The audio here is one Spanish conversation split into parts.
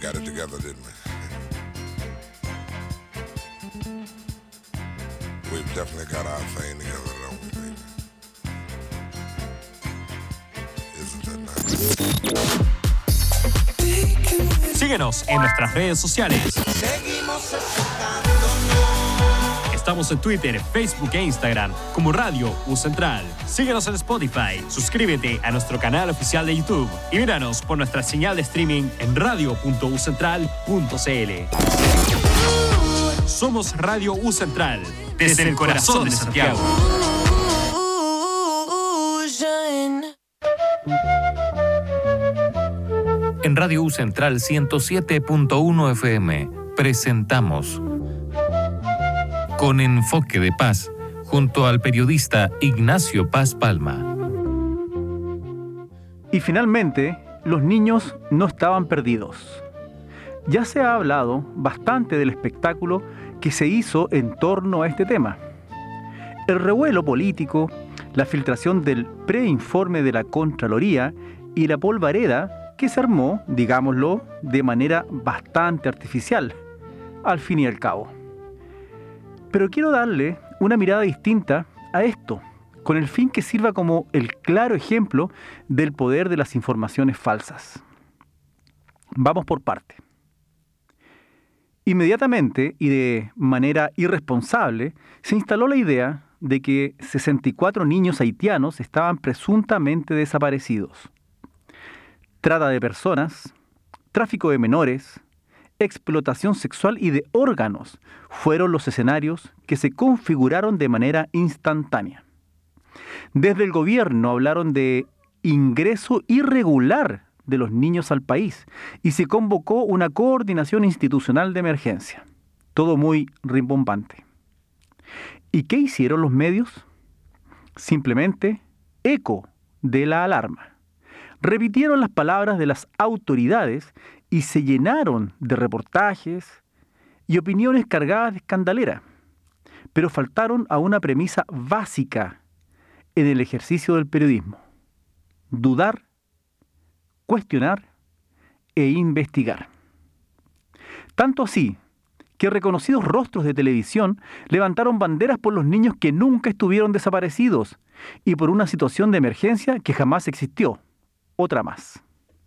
got it together, didn't we? We've definitely got our thing together, don't we, baby? Isn't that nice? Síguenos en nuestras redes sociales. Estamos en Twitter, Facebook e Instagram como Radio U Central. Síguenos en Spotify, suscríbete a nuestro canal oficial de YouTube y míranos por nuestra señal de streaming en radio.ucentral.cl. Somos Radio U Central, desde el corazón de Santiago. En Radio U Central 107.1 FM presentamos Con Enfoque de Paz, junto al periodista Ignacio Paz Palma. Y finalmente, los niños no estaban perdidos. Ya se ha hablado bastante del espectáculo que se hizo en torno a este tema. El revuelo político, la filtración del preinforme de la Contraloría y la polvareda que se armó, digámoslo, de manera bastante artificial, al fin y al cabo. Pero quiero darle una mirada distinta a esto, con el fin que sirva como el claro ejemplo del poder de las informaciones falsas. Vamos por parte. Inmediatamente y de manera irresponsable, se instaló la idea de que 64 niños haitianos estaban presuntamente desaparecidos. Trata de personas, tráfico de menores, explotación sexual y de órganos fueron los escenarios que se configuraron de manera instantánea. Desde el gobierno hablaron de ingreso irregular de los niños al país y se convocó una coordinación institucional de emergencia. Todo muy rimbombante. ¿Y qué hicieron los medios? Simplemente eco de la alarma. Repitieron las palabras de las autoridades y se llenaron de reportajes y opiniones cargadas de escandalera, pero faltaron a una premisa básica en el ejercicio del periodismo: dudar, cuestionar e investigar. Tanto así que reconocidos rostros de televisión levantaron banderas por los niños que nunca estuvieron desaparecidos y por una situación de emergencia que jamás existió. Otra más.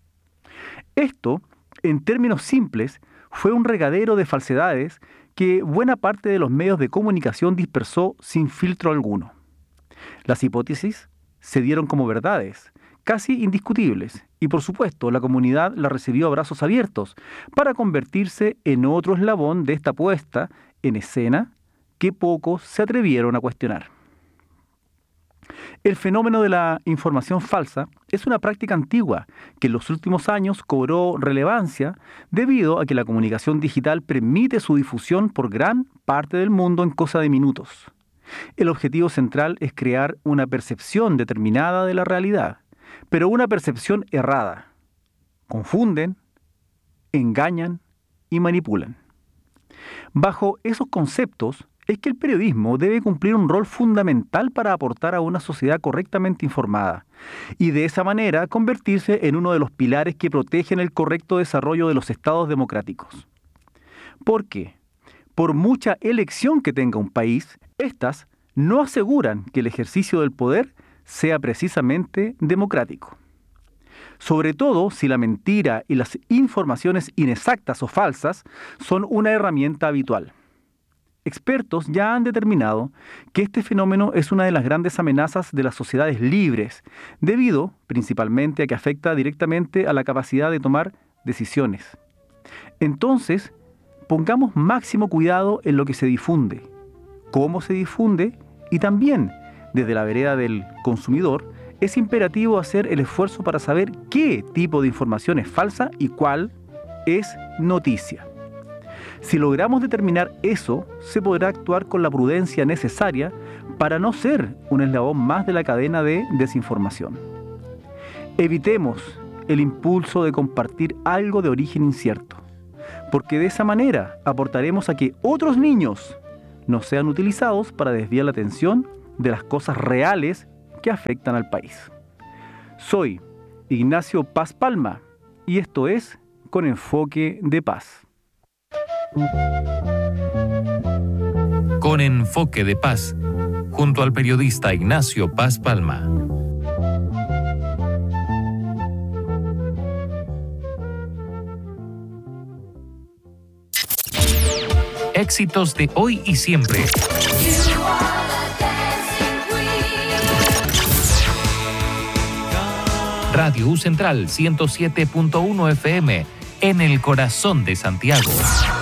Esto, en términos simples, fue un regadero de falsedades que buena parte de los medios de comunicación dispersó sin filtro alguno. Las hipótesis se dieron como verdades, casi indiscutibles, y por supuesto la comunidad la recibió a brazos abiertos para convertirse en otro eslabón de esta puesta en escena que pocos se atrevieron a cuestionar. El fenómeno de la información falsa es una práctica antigua que en los últimos años cobró relevancia debido a que la comunicación digital permite su difusión por gran parte del mundo en cosa de minutos. El objetivo central es crear una percepción determinada de la realidad, pero una percepción errada. Confunden, engañan y manipulan. Bajo esos conceptos, es que el periodismo debe cumplir un rol fundamental para aportar a una sociedad correctamente informada y de esa manera convertirse en uno de los pilares que protegen el correcto desarrollo de los estados democráticos. ¿Por qué? Por mucha elección que tenga un país, estas no aseguran que el ejercicio del poder sea precisamente democrático. Sobre todo si la mentira y las informaciones inexactas o falsas son una herramienta habitual. Expertos ya han determinado que este fenómeno es una de las grandes amenazas de las sociedades libres, debido principalmente a que afecta directamente a la capacidad de tomar decisiones. Entonces, pongamos máximo cuidado en lo que se difunde, cómo se difunde y también, desde la vereda del consumidor, es imperativo hacer el esfuerzo para saber qué tipo de información es falsa y cuál es noticia. Si logramos determinar eso, se podrá actuar con la prudencia necesaria para no ser un eslabón más de la cadena de desinformación. Evitemos el impulso de compartir algo de origen incierto, porque de esa manera aportaremos a que otros niños no sean utilizados para desviar la atención de las cosas reales que afectan al país. Soy Ignacio Paz Palma y esto es con enfoque de paz. Con enfoque de paz, junto al periodista Ignacio Paz Palma. Éxitos de hoy y siempre. Radio U Central 107.1 FM en el corazón de Santiago.